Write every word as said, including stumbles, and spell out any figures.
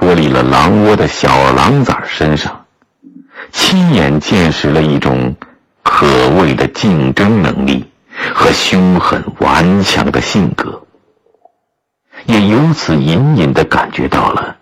脱离了狼窝的小狼崽身上，亲眼见识了一种可畏的竞争能力和凶狠顽强的性格，也由此隐隐地感觉到了